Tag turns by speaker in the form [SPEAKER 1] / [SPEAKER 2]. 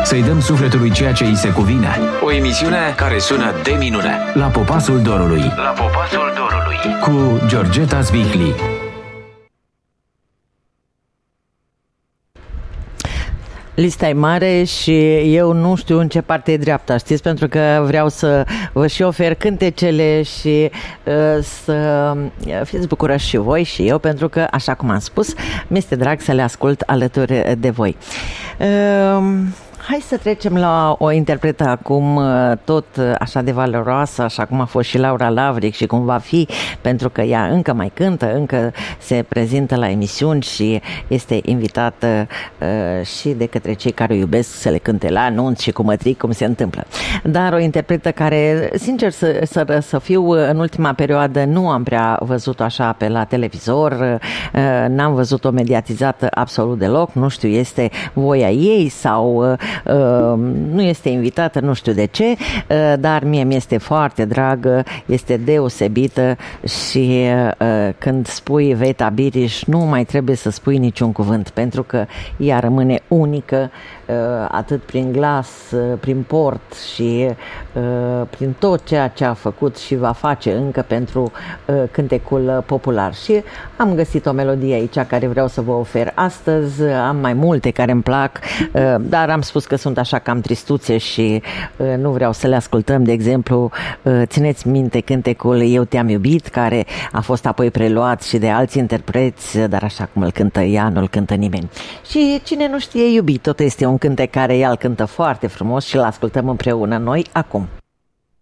[SPEAKER 1] Să-i dăm sufletului ceea ce îi se cuvine. O emisiune care sună de minune. La Popasul Dorului. La Popasul Dorului. Cu Georgeta Zvicli.
[SPEAKER 2] Lista e mare și eu nu știu în ce parte e dreapta, știți? Pentru că vreau să vă și ofer cântecele și să fiți bucuroși și voi și eu, pentru că, așa cum am spus, mi-este drag să le ascult alături de voi. Hai să trecem la o interpretă acum tot așa de valoroasă, așa cum a fost și Laura Lavric și cum va fi, pentru că ea încă mai cântă, încă se prezintă la emisiuni și este invitată și de către cei care o iubesc să le cânte la anunț și cu mătric, cum se întâmplă. Dar o interpretă care, sincer să fiu, în ultima perioadă nu am prea văzut-o așa pe la televizor, n-am văzut-o mediatizată absolut deloc, nu știu, este voia ei sau nu este invitată, nu știu de ce, dar mie mi-este foarte dragă, este deosebită și când spui Veta Biriș nu mai trebuie să spui niciun cuvânt, pentru că ea rămâne unică, atât prin glas, prin port și prin tot ceea ce a făcut și va face încă pentru cântecul popular. Și am găsit o melodie aici care vreau să vă ofer astăzi, am mai multe care îmi plac, dar am spus că sunt așa cam tristuțe și nu vreau să le ascultăm. De exemplu, țineți minte cântecul Eu te-am iubit, care a fost apoi preluat și de alți interpreți, dar așa cum îl cântă ea, nu îl cântă nimeni. Și cine nu știe iubit, tot este un cântec care ea îl cântă foarte frumos și îl ascultăm împreună noi acum.